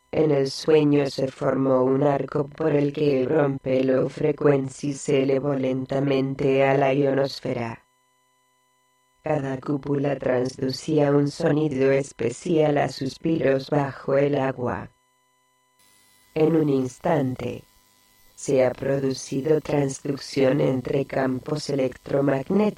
En el sueño se formó un arco por el que el rompelo frecuencia se elevó lentamente a la ionosfera. Cada cúpula transducía un sonido especial a suspiros bajo el agua. En un instante, se ha producido transducción entre campos electromagnéticos